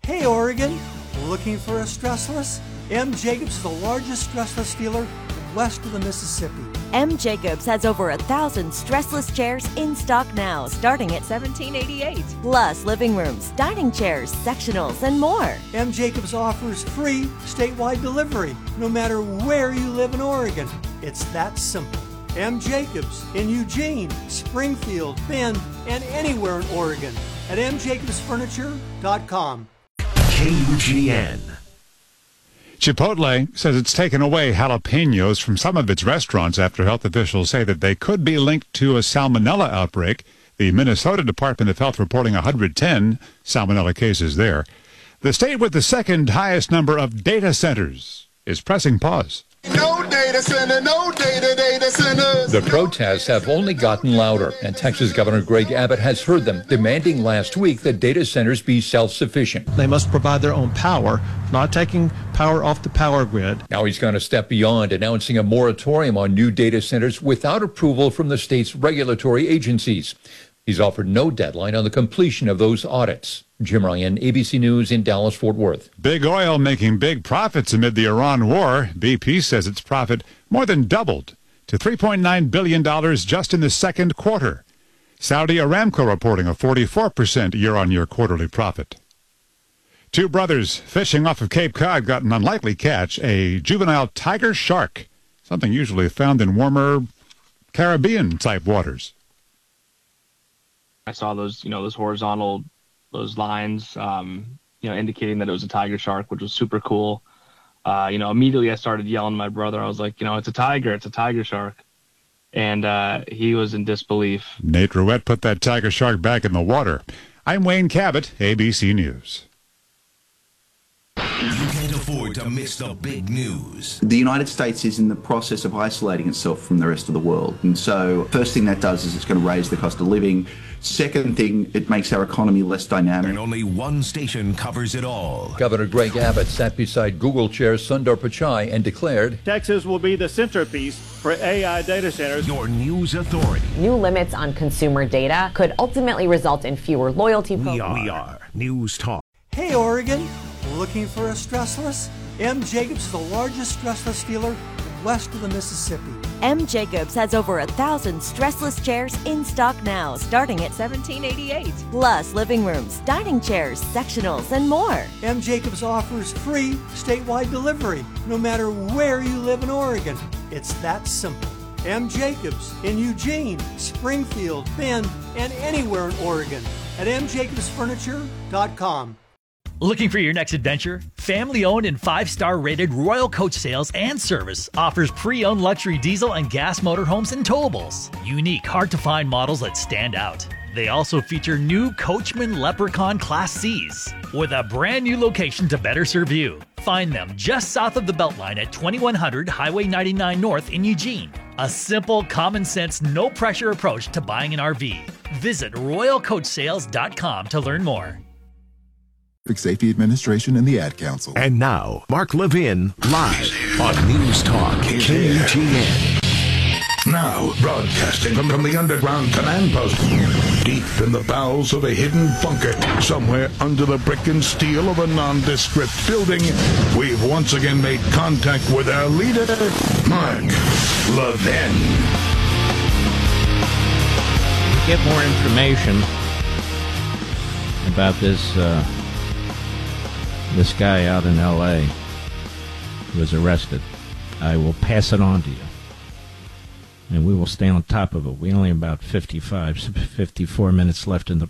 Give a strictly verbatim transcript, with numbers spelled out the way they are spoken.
Hey Oregon, looking for a stressless? M. Jacobs is the largest stressless dealer west of the Mississippi. M. Jacobs has over a thousand stressless chairs in stock now, starting at seventeen eighty-eight. Plus living rooms, dining chairs, sectionals, and more. M. Jacobs offers free statewide delivery, no matter where you live in Oregon. It's that simple. M. Jacobs in Eugene, Springfield, Bend, and anywhere in Oregon at m jacobs furniture dot com. K U G N. Chipotle says it's taken away jalapenos from some of its restaurants after health officials say that they could be linked to a salmonella outbreak. The Minnesota Department of Health reporting one hundred ten salmonella cases there. The state with the second highest number of data centers is pressing pause. No data center, no data data centers. The protests have only gotten louder, and Texas Governor Greg Abbott has heard them, demanding last week that data centers be self-sufficient. They must provide their own power, not taking power off the power grid. Now he's going to step beyond, announcing a moratorium on new data centers without approval from the state's regulatory agencies. He's offered no deadline on the completion of those audits. Jim Ryan, A B C News in Dallas-Fort Worth. Big oil making big profits amid the Iran war. B P says its profit more than doubled to three point nine billion dollars just in the second quarter. Saudi Aramco reporting a forty-four percent year-on-year quarterly profit. Two brothers fishing off of Cape Cod got an unlikely catch, a juvenile tiger shark, something usually found in warmer Caribbean-type waters. I saw those, you know, those horizontal, those lines, um, you know, indicating that it was a tiger shark, which was super cool. Uh, you know, immediately I started yelling at my brother. I was like, you know, it's a tiger, it's a tiger shark. And uh, he was in disbelief. Nate Rouette put that tiger shark back in the water. I'm Wayne Cabot, A B C News. You can't afford to miss the big news. The United States is in the process of isolating itself from the rest of the world. And so first thing that does is it's going to raise the cost of living. Second thing, it makes our economy less dynamic. And only one station covers it all. Governor Greg Abbott sat beside Google Chair Sundar Pichai and declared, Texas will be the centerpiece for A I data centers. Your news authority. New limits on consumer data could ultimately result in fewer loyalty We programs. are, we are News Talk. Hey Oregon, looking for a stressless? M. Jacobs is the largest stressless dealer west of the Mississippi. M. Jacobs has over a thousand stressless chairs in stock now, starting at seventeen eighty-eight. Plus living rooms, dining chairs, sectionals, and more. M. Jacobs offers free statewide delivery, no matter where you live in Oregon. It's that simple. M. Jacobs in Eugene, Springfield, Bend, and anywhere in Oregon at m jacobs furniture dot com. Looking for your next adventure? Family-owned and five-star rated Royal Coach Sales and Service offers pre-owned luxury diesel and gas motorhomes and towables. Unique, hard-to-find models that stand out. They also feature new Coachman Leprechaun Class C's with a brand new location to better serve you. Find them just south of the Beltline at twenty-one hundred Highway ninety-nine North in Eugene. A simple, common-sense, no-pressure approach to buying an R V. Visit royal coach sales dot com to learn more. Safety Administration and the Ad Council. And now, Mark Levin, live on News Talk, K U G N. Now, broadcasting from, from the underground command post, deep in the bowels of a hidden bunker, somewhere under the brick and steel of a nondescript building, we've once again made contact with our leader, Mark Levin. To get more information about this, uh, this guy out in L A who was arrested, I will pass it on to you. And we will stay on top of it. We only have about fifty-five, fifty-four minutes left in the